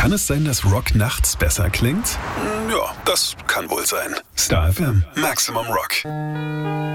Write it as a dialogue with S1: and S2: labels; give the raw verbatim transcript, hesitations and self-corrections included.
S1: Kann es sein, dass Rock nachts besser klingt? Ja, das kann wohl sein. Star F M, Maximum Rock.